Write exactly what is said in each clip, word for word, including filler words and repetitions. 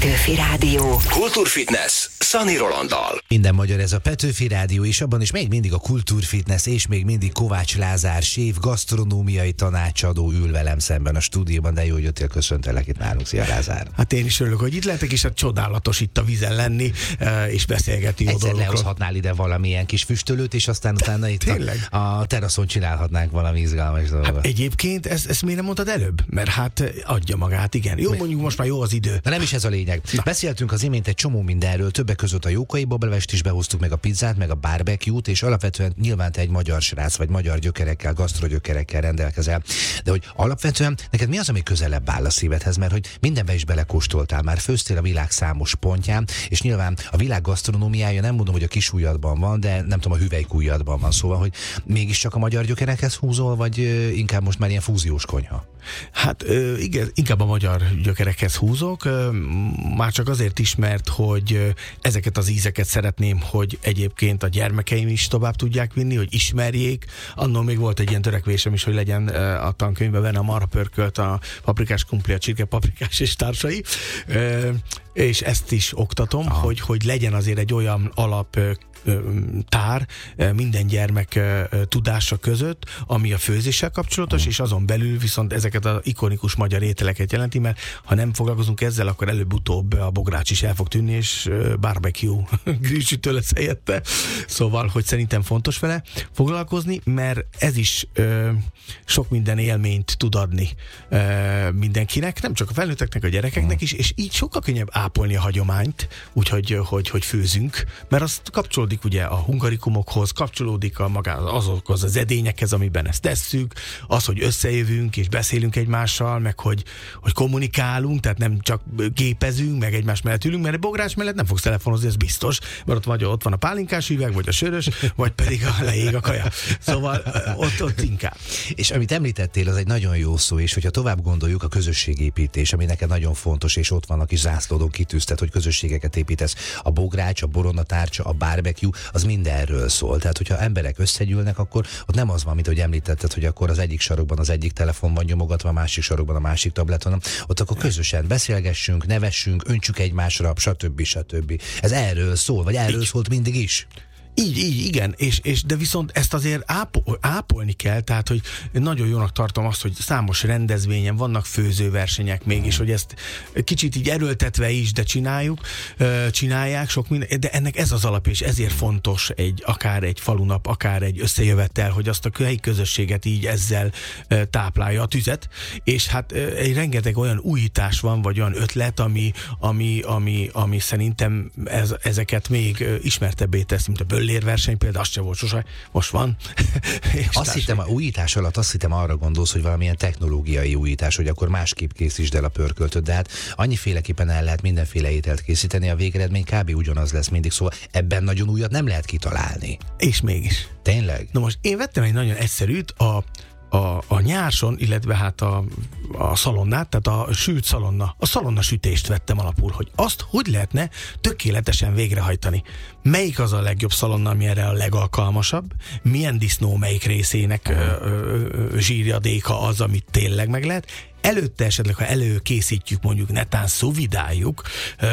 Petőfi Rádió. Kultúrfitness Szani Rolanddal. Minden magyar ez a Petőfi Rádió, és abban is még mindig a Kultúrfitness, és még mindig Kovács Lázár, séf, gasztronómiai tanácsadó ül velem szemben a stúdióban, de jó, hogy jöttél, köszöntelek itt nálunk. Szia, Lázár! Hát én is örülök, hogy itt lehetek, és hát csodálatos itt a vízen lenni, és beszélgetni jó dolgokról. Lehozhatnál ide valamilyen kis füstölőt, és aztán utána itt a, a teraszon csinálhatnánk valami izgalmas dolgot. Hát egyébként ezt, ezt miért nem mondtad előbb? Mert hát adja magát, igen. Jó, mondjuk most már jó az idő. De nem is ez a lényeg. Na. Beszéltünk az imént egy csomó mindenről, többek között a jókai babalevest is behoztuk, meg a pizzát, meg a barbecue-t, és alapvetően nyilván te egy magyar srác, vagy magyar gyökerekkel, gasztrogyökerekkel rendelkezel. De hogy alapvetően neked mi az, ami közelebb áll a szívedhez, mert hogy mindenbe is belekóstoltál, már főztél a világ számos pontján, és nyilván a világ gasztronómiája, nem mondom, hogy a kisujjadban van, de nem tudom, a hüvelykujjadban van, szóval, hogy mégiscsak a magyar gyökerekhez húzol, vagy inkább most már ilyen fúziós konyha? Hát igen, inkább a magyar gyökerekhez húzok, már csak azért is, mert hogy ezeket az ízeket szeretném, hogy egyébként a gyermekeim is tovább tudják vinni, hogy ismerjék. Annól még volt egy ilyen törekvésem is, hogy legyen a tankönyvben benne a marhapörkölt, a paprikás krumpli, a csirke paprikás és társai, és ezt is oktatom, hogy, hogy legyen azért egy olyan alap tár minden gyermek tudása között, ami a főzéssel kapcsolatos, és azon belül viszont ezeket az ikonikus magyar ételeket jelenti, mert ha nem foglalkozunk ezzel, akkor előbb-utóbb a bogrács is el fog tűnni, és barbecue grillsütő lesz helyette. Szóval, hogy szerintem fontos vele foglalkozni, mert ez is ö, sok minden élményt tud adni ö, mindenkinek, nem csak a felnőtteknek, a gyerekeknek is, és így sokkal könnyebb ápolni a hagyományt, úgyhogy hogy, hogy főzünk, mert azt kapcsolódik ugye a hungarikumokhoz, kapcsolódik a magához, azokhoz az edényekhez, amiben ezt tesszük, az, hogy összejövünk és beszélünk egymással, meg hogy, hogy kommunikálunk, tehát nem csak gépezünk, meg egymás mellett ülünk, mert egy bogrács mellett nem fogsz telefonozni, ez biztos, mert ott, vagy, ott van a pálinkás üveg, vagy a sörös, vagy pedig a leég a kaja. Szóval ott, ott inkább. És amit említettél, az egy nagyon jó szó, és hogyha tovább gondoljuk, a közösségépítés, ami neked nagyon fontos, és ott vannak is zászlódon kitűztet, hogy közösségeket építesz. A bogrács, a boronatárcsa, a barbecue, az mindenről szól. Tehát, hogyha emberek összegyűlnek, akkor ott nem az van, mint hogy említetted, hogy akkor az egyik sarokban az egyik telefon van nyomogatva, a másik sarokban a másik tablet van, ott akkor közösen beszélgessünk, nevessünk, öntsük egymásra, stb. stb. Ez erről szól, vagy erről szólt mindig is. Így, így, igen, és, és de viszont ezt azért ápol, ápolni kell, tehát, hogy nagyon jónak tartom azt, hogy számos rendezvényen vannak főzőversenyek még, és hogy ezt kicsit így erőltetve is, de csináljuk, csinálják sok minden, de ennek ez az alap, és ezért fontos egy, akár egy falunap, akár egy összejövetel, hogy azt a helyi közösséget így ezzel táplálja a tüzet, és hát egy rengeteg olyan újítás van, vagy olyan ötlet, ami, ami, ami, ami szerintem ez, ezeket még ismertebbé tesz, mint a lérverseny például, azt sem volt sosem, most van. Azt hittem, a újítás alatt azt hittem arra gondolsz, hogy valamilyen technológiai újítás, hogy akkor másképp készítsd el a pörköltöt, de hát annyiféleképpen el lehet mindenféle ételt készíteni, a végeredmény kb. Ugyanaz lesz mindig, szóval ebben nagyon újat nem lehet kitalálni. És mégis. Tényleg? Na most én vettem egy nagyon egyszerűt, a A, a nyárson, illetve hát a, a szalonnát, tehát a sült szalonna, a szalonna sütést vettem alapul, hogy azt hogy lehetne tökéletesen végrehajtani. Melyik az a legjobb szalonna, ami erre a legalkalmasabb? Milyen disznó melyik részének ö, ö, zsírjadéka az, amit tényleg meg lehet? Előtte esetleg, ha előkészítjük, mondjuk netán szovidáljuk,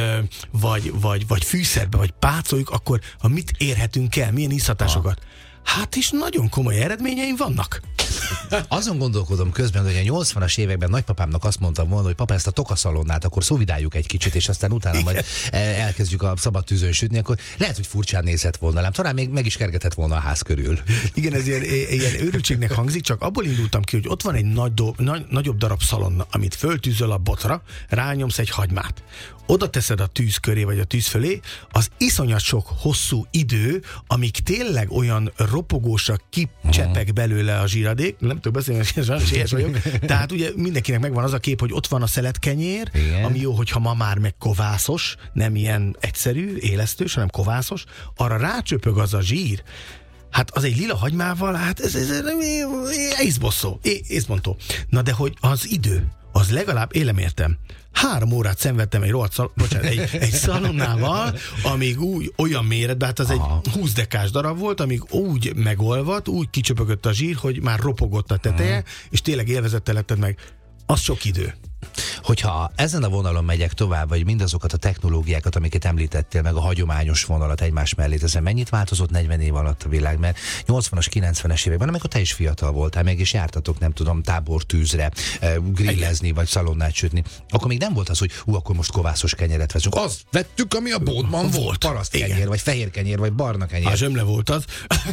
vagy, vagy, vagy fűszerbe, vagy pácoljuk, akkor a mit érhetünk el, milyen iszhatásokat? Hát is nagyon komoly eredményeim vannak. Azon gondolkodom közben, hogy a nyolcvanas években nagypapámnak azt mondtam volna, hogy papa, ezt a tokaszalonnát akkor szovidáljuk egy kicsit, és aztán utána majd elkezdjük a szabad tűzön sütni, akkor lehet, hogy furcsán nézett volna, nem? Talán még meg is kergetett volna a ház körül. Igen, ez ilyen, ilyen őrültségnek hangzik, csak abból indultam ki, hogy ott van egy nagy do, nagy, nagyobb darab szalonna, amit föltűzöl a botra, rányomsz egy hagymát. Oda teszed a tűz köré, vagy a tűz fölé, az iszonyat sok hosszú idő, amíg tényleg olyan ropogósak kicsepeg belőle a zsíradék, nem tudok beszélni, sajnos ilyes vagyok. Tehát ugye mindenkinek megvan az a kép, hogy ott van a szeletkenyér, igen, ami jó, hogyha ma már meg kovászos, nem ilyen egyszerű, élesztős, hanem kovászos, arra rácsöpög az a zsír. Hát az egy lila hagymával, hát ez, ez, ez észbosszó, észbontó. Na de hogy az idő, az legalább élem értem. Három órát szenvedtem egy rohadt szal, bocsánat, egy, egy szalonnával, amíg úgy, olyan méretben, hát az Aha. egy húsz dekás darab volt, amíg úgy megolvadt, úgy kicsöpögött a zsír, hogy már ropogott a teteje, Aha. és tényleg élvezettel letted meg. Az sok idő. Hogyha ezen a vonalon megyek tovább, vagy mindazokat a technológiákat, amiket említettél, meg a hagyományos vonalat egymás mellé teszem, mennyit változott negyven év alatt a világ? Mert nyolcvanas, kilencvenes években, amikor te is fiatal voltál, meg is jártatok, nem tudom, tábortűzre, grillezni, vagy szalonnát sütni, akkor még nem volt az, hogy hú, akkor most kovászos kenyeret veszünk. Azt vettük, ami a boltban volt. Paraszt kenyér, vagy fehér kenyér, vagy barna kenyér. A zsömle volt az.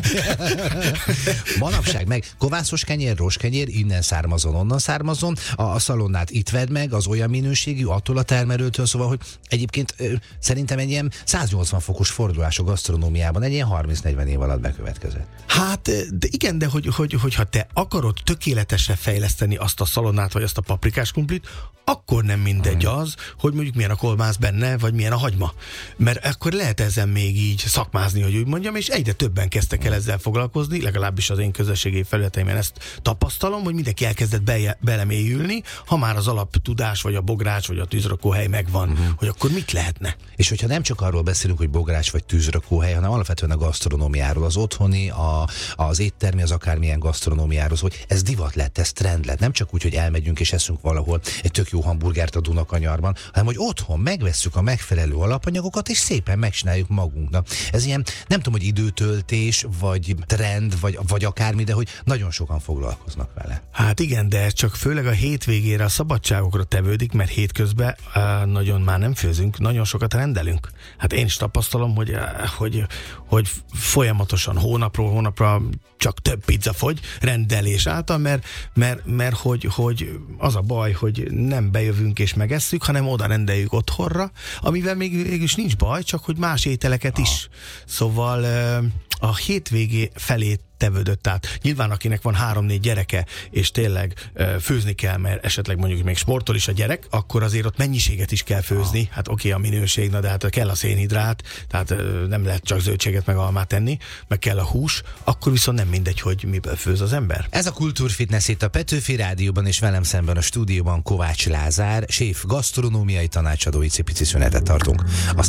Manapság meg kovászos kenyér, rostkenyér, innen származon, onnan származon, a, a szalonnát itt vedd meg, az olyan minőségű, attól a termelőtől, szóval, hogy egyébként ö, szerintem egy ilyen száznyolcvan fokos fordulás a gasztronómiában egy ilyen harminc-negyven év alatt bekövetkezett. Hát, de igen, de hogy, hogy, hogyha te akarod tökéletesen fejleszteni azt a szalonnát, vagy azt a paprikás krumplit, akkor nem mindegy az, hogy mondjuk milyen a kolbász benne, vagy milyen a hagyma. Mert akkor lehet ezen még így szakmázni, hogy úgy mondjam, és egyre többen kezdtek el ezzel foglalkozni, legalábbis az én közösségi felületeimen ezt tapasztalom, hogy mindenki elkezdett be, belemélyülni, ha már az alaptudás, vagy a bogrács, vagy a tűzrakóhely megvan, uh-huh. hogy akkor mit lehetne. És hogyha nem csak arról beszélünk, hogy bogrács vagy tűzrakóhely, hanem alapvetően a gasztronómiáról, az otthoni, a, az éttermi, az akármilyen gasztronómiáról, hogy ez divat lett, ez trend lett. Nem csak úgy, hogy elmegyünk és eszünk valahol egy tök jó hamburgert a Dunakanyarban, hanem hogy otthon megvesszük a megfelelő alapanyagokat, és szépen megcsináljuk magunknak. Ez ilyen, nem tudom, hogy időtöltés, vagy trend, vagy, vagy akármi, de hogy nagyon sokan foglalkoznak vele. Hát igen, de ez csak főleg a hétvégére, a szabadságokra tevődik, mert hétközben uh, nagyon már nem főzünk, nagyon sokat rendelünk. Hát én is tapasztalom, hogy, uh, hogy, hogy folyamatosan hónapról hónapra csak több pizza fogy rendelés által, mert, mert, mert hogy, hogy az a baj, hogy nem bejövünk és megesszük, hanem oda rendeljük otthonra, amivel még mégis nincs baj, csak hogy más ételeket is. Szóval a hétvégé felé tevődött át. Nyilván akinek van három-négy gyereke, és tényleg uh, főzni kell, mert esetleg mondjuk még sportol is a gyerek, akkor azért ott mennyiséget is kell főzni. Hát oké, okay, a minőség, na de hát kell a szénhidrát, tehát uh, nem lehet csak zöldséget meg almát enni, meg kell a hús, akkor viszont nem mindegy, hogy miből főz az ember. Ez a Kultúrfitness itt a Petőfi Rádióban, és velem szemben a stúdióban Kovács Lázár, séf, gasztronómiai tanácsadó, icipici szünetet tartunk. Azt